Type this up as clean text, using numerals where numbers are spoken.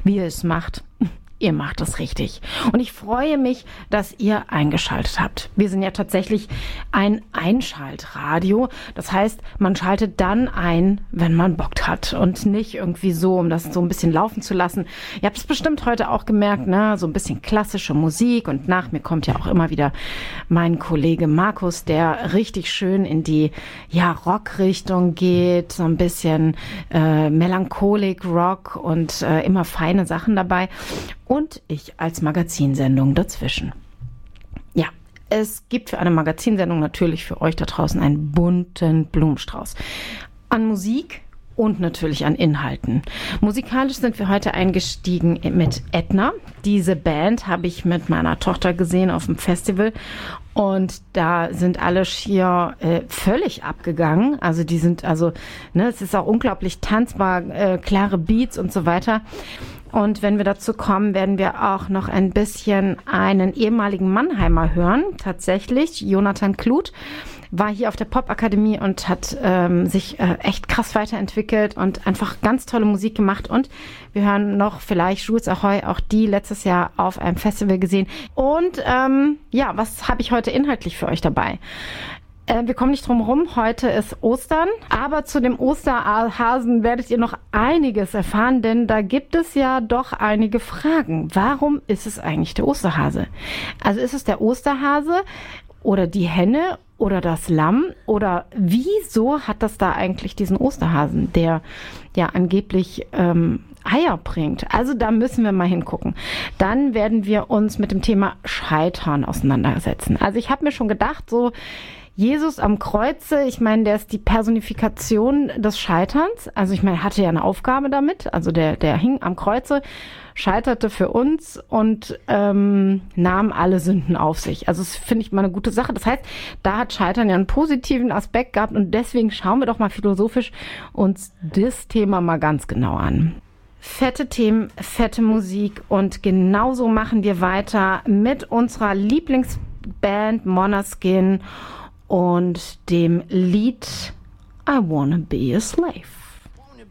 wie ihr es macht. Ihr macht es richtig. Und ich freue mich, dass ihr eingeschaltet habt. Wir sind ja tatsächlich ein Einschaltradio. Das heißt, man schaltet dann ein, wenn man Bock hat und nicht irgendwie so, um das so ein bisschen laufen zu lassen. Ihr habt es bestimmt heute auch gemerkt, ne? So ein bisschen klassische Musik und nach mir kommt ja auch immer wieder mein Kollege Markus, der richtig schön in die Rock-Richtung geht, so ein bisschen Melancholik Rock und immer feine Sachen dabei. Und ich als Magazinsendung dazwischen. Ja, es gibt für eine Magazinsendung natürlich für euch da draußen einen bunten Blumenstrauß an Musik und natürlich an Inhalten. Musikalisch sind wir heute eingestiegen mit Edna. Diese Band habe ich mit meiner Tochter gesehen auf dem Festival und da sind alle schier völlig abgegangen. Also die sind es ist auch unglaublich tanzbar, klare Beats und so weiter. Und wenn wir dazu kommen, werden wir auch noch ein bisschen einen ehemaligen Mannheimer hören. Tatsächlich, Jonathan Kluth war hier auf der Popakademie und hat sich echt krass weiterentwickelt und einfach ganz tolle Musik gemacht. Und wir hören noch vielleicht Jules Ahoy, auch die letztes Jahr auf einem Festival gesehen. Und was habe ich heute inhaltlich für euch dabei? Wir kommen nicht drum rum, heute ist Ostern, aber zu dem Osterhasen werdet ihr noch einiges erfahren, denn da gibt es ja doch einige Fragen. Warum ist es eigentlich der Osterhase? Also ist es der Osterhase oder die Henne oder das Lamm oder wieso hat das da eigentlich diesen Osterhasen, der ja angeblich Eier bringt? Also da müssen wir mal hingucken. Dann werden wir uns mit dem Thema Scheitern auseinandersetzen. Also ich habe mir schon gedacht, so Jesus am Kreuze, ich meine, der ist die Personifikation des Scheiterns. Also ich meine, er hatte ja eine Aufgabe damit. Also der hing am Kreuze, scheiterte für uns und nahm alle Sünden auf sich. Also das finde ich mal eine gute Sache. Das heißt, da hat Scheitern ja einen positiven Aspekt gehabt und deswegen schauen wir doch mal philosophisch uns das Thema mal ganz genau an. Fette Themen, fette Musik und genauso machen wir weiter mit unserer Lieblingsband Måneskin und dem Lied I Wanna Be a Slave.